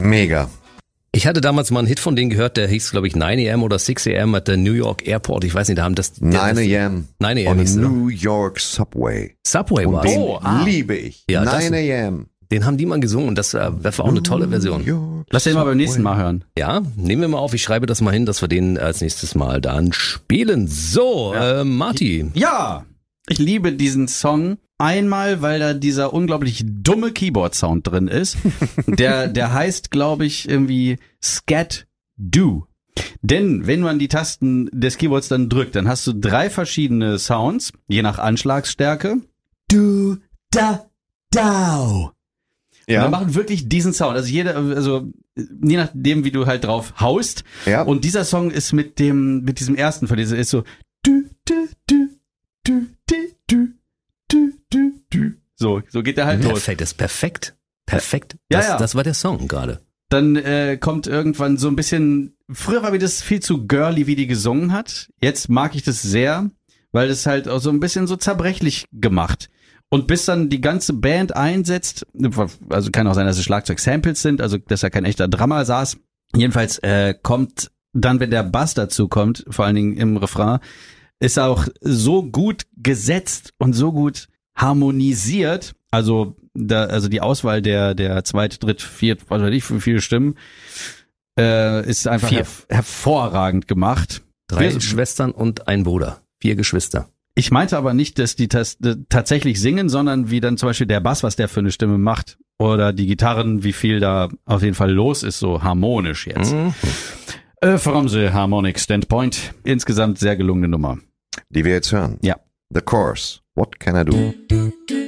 Mega. Ich hatte damals mal einen Hit von denen gehört, der hieß, glaube ich, 9 AM oder 6 AM at the New York Airport. Ich weiß nicht, da haben das... 9 AM 9 AM on hieß the es, ne? New York Subway. Subway Und war den liebe ich. Ja, 9 AM. Den haben die mal gesungen und das war auch eine tolle Version. York Lass den mal beim nächsten Mal hören. Ja, nehmen wir mal auf. Ich schreibe das mal hin, dass wir den als nächstes Mal dann spielen. So, Marty. Ja, ich liebe diesen Song. Einmal, weil da dieser unglaublich dumme Keyboard-Sound drin ist. Der heißt, glaube ich, irgendwie Scat Do. Denn wenn man die Tasten des Keyboards dann drückt, dann hast du 3 verschiedene Sounds, je nach Anschlagsstärke. Du, da, dau. Ja. Und wir machen wirklich diesen Sound. Also je nachdem, wie du halt drauf haust. Ja. Und dieser Song ist mit diesem ersten von dieser ist so du, du, du, du, du, du, du, du, du. So geht der halt los. Perfekt, das ist perfekt. Perfekt. Ja. Das war der Song gerade. Dann kommt irgendwann so ein bisschen, früher war mir das viel zu girly, wie die gesungen hat. Jetzt mag ich das sehr, weil das halt auch so ein bisschen so zerbrechlich gemacht. Und bis dann die ganze Band einsetzt, also kann auch sein, dass es Schlagzeug-Samples sind, also dass da kein echter Drummer saß. Jedenfalls kommt dann, wenn der Bass dazu kommt, vor allen Dingen im Refrain, ist er auch so gut gesetzt und so gut harmonisiert. Also die Auswahl der zweite, dritte, vierte, was weiß ich, wie viele Stimmen, ist einfach hervorragend gemacht. 3 Schwestern und ein Bruder. 4 Geschwister. Ich meinte aber nicht, dass die tatsächlich singen, sondern wie dann zum Beispiel der Bass, was der für eine Stimme macht. Oder die Gitarren, wie viel da auf jeden Fall los ist, so harmonisch jetzt. From the Harmonic Standpoint. Insgesamt sehr gelungene Nummer. Die wir jetzt hören. Ja. The Chorus. What can I do?